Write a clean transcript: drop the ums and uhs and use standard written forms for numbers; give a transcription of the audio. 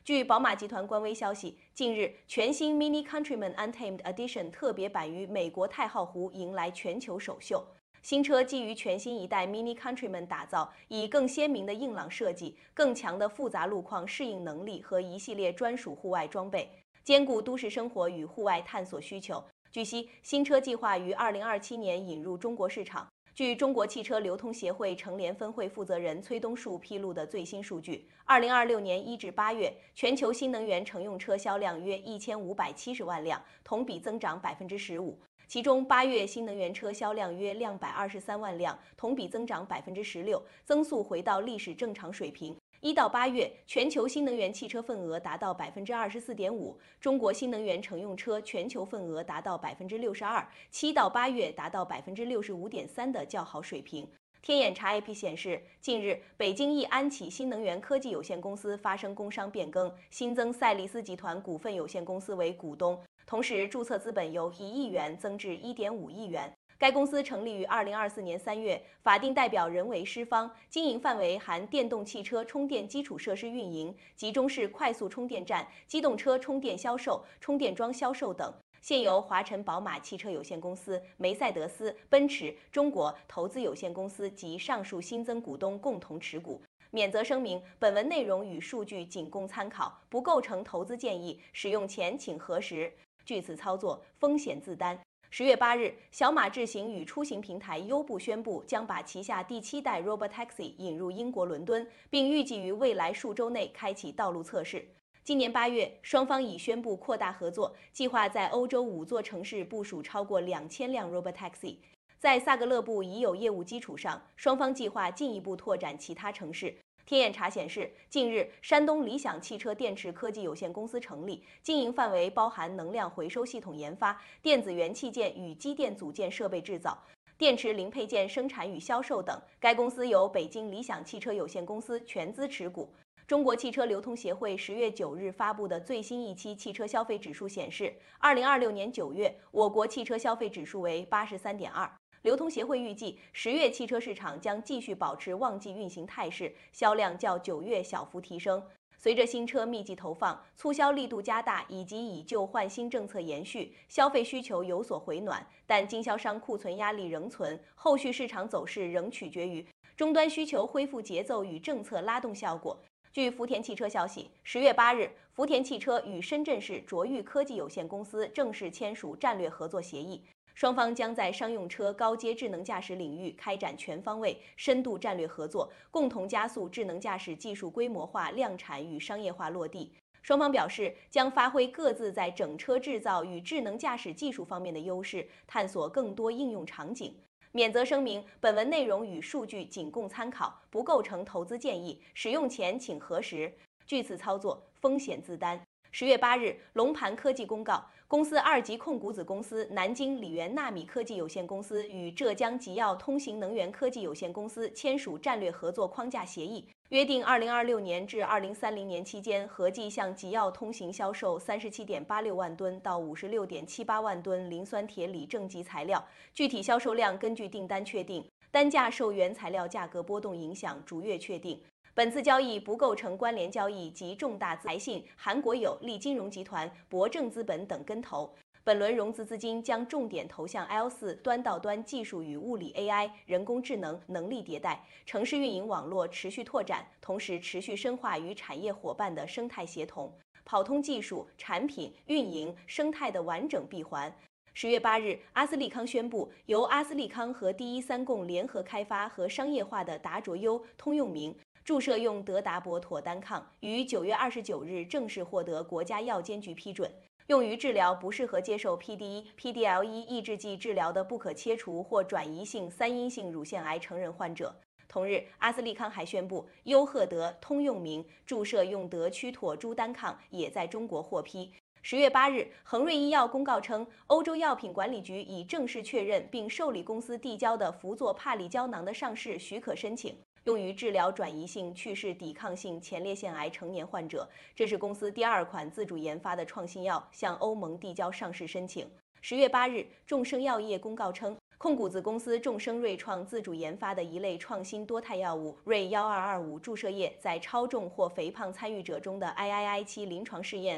据宝马集团官微消息，近日全新 Mini Countryman Untamed Edition 特别版于美国太浩湖迎来全球首秀。新车基于全新一代 Mini Countryman 打造，以更鲜明的硬朗设计、更强的复杂路况适应能力和一系列专属户外装备，兼顾都市生活与户外探索需求。据悉，新车计划于2027年引入中国市场。据中国汽车流通协会成联分会负责人崔东树披露的最新数据，2026年1至8月，全球新能源乘用车销量约1570万辆，同比增长15%。其中8月新能源车销量约223万辆，同比增长16%，增速回到历史正常水平。1到8月，全球新能源汽车份额达到24.5%，中国新能源乘用车全球份额达到62%，7到8月达到65.3%的较好水平。天眼查 IP 显示，近日北京易安启新能源科技有限公司发生工商变更，新增赛力斯集团股份有限公司为股东，同时注册资本由1亿元增至1.5亿元。该公司成立于2024年3月，法定代表人为施方，经营范围含电动汽车充电基础设施运营、集中式快速充电站、机动车充电销售、充电桩销售等。现由华晨宝马汽车有限公司、梅赛德斯奔驰中国投资有限公司及上述新增股东共同持股。免责声明：本文内容与数据仅供参考，不构成投资建议，使用前请核实。据此操作，风险自担。10月8日，小马智行与出行平台优步宣布将把旗下第7代 Robotaxi 引入英国伦敦，并预计于未来数周内开启道路测试。今年8月，双方已宣布扩大合作，计划在欧洲5座城市部署超过2000辆 Robotaxi。在萨格勒布已有业务基础上，双方计划进一步拓展其他城市。天眼查显示，近日山东理想汽车电池科技有限公司成立，经营范围包含能量回收系统研发、电子元器件与机电组件设备制造、电池零配件生产与销售等。该公司由北京理想汽车有限公司全资持股。中国汽车流通协会10月9日发布的最新一期汽车消费指数显示，2026年9月，我国汽车消费指数为83.2。流通协会预计，10月汽车市场将继续保持旺季运行态势，销量较9月小幅提升。随着新车密集投放、促销力度加大以及以旧换新政策延续，消费需求有所回暖，但经销商库存压力仍存，后续市场走势仍取决于终端需求恢复节奏与政策拉动效果。据福田汽车消息，10月8日，福田汽车与深圳市卓越科技有限公司正式签署战略合作协议。双方将在商用车高阶智能驾驶领域开展全方位、深度战略合作，共同加速智能驾驶技术规模化量产与商业化落地。双方表示，将发挥各自在整车制造与智能驾驶技术方面的优势，探索更多应用场景。免责声明：本文内容与数据仅供参考，不构成投资建议，使用前请核实。据此操作，风险自担。10月8日，龙盘科技公告，公司2级控股子公司南京理源纳米科技有限公司与浙江吉耀通行能源科技有限公司签署战略合作框架协议，约定2026年至2030年期间，合计向吉耀通行销售37.86万吨到56.78万吨磷酸铁锂正极材料，具体销售量根据订单确定，单价受原材料价格波动影响，逐月确定。本次交易不构成关联交易及重大财信、韩国有利金融集团、博正资本等跟投。本轮融资资金将重点投向 L4 端到端技术与物理 AI、人工智能能力迭代、城市运营网络持续拓展，同时持续深化与产业伙伴的生态协同，跑通技术、产品、运营、生态的完整闭环。10月8日，阿斯利康宣布，由阿斯利康和第一三共联合开发和商业化的达卓优通用名注射用德达博妥单抗于9月29日正式获得国家药监局批准，用于治疗不适合接受 PDE、PDL1 抑制剂治疗的不可切除或转移性3阴性乳腺癌成人患者。同日，阿斯利康还宣布，优赫德通用名注射用德曲妥珠单抗也在中国获批。10月8日，恒瑞医药公告称，欧洲药品管理局已正式确认并受理公司递交的氟唑帕利胶囊的上市许可申请，用于治疗转移性去势抵抗性前列腺癌成年患者。这是公司第2款自主研发的创新药，向欧盟递交上市申请。10月8日，众生药业公告称， 控股子公司众生瑞创自主研发的一类创新多肽药物瑞1225注射液，在超重或肥胖参与者中的 III7临床试验